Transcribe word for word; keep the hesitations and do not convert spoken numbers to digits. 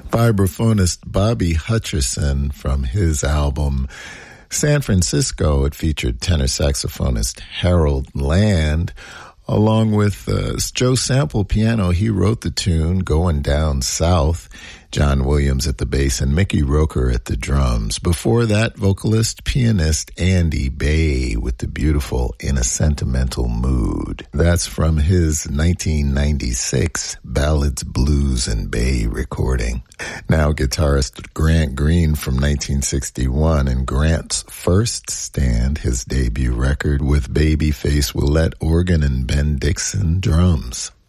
Vibraphonist Bobby Hutcherson from his album San Francisco. It featured tenor saxophonist Harold Land, along with uh, Joe Sample piano. He wrote the tune Going Down South. John Williams at the bass and Mickey Roker at the drums. Before that, vocalist, pianist Andy Bay with the beautiful In a Sentimental Mood. That's from his nineteen ninety-six Ballads, Blues, and Bay recording. Now guitarist Grant Green from nineteen sixty-one, and Grant's First Stand, his debut record with Babyface Willette organ and Ben Dixon drums.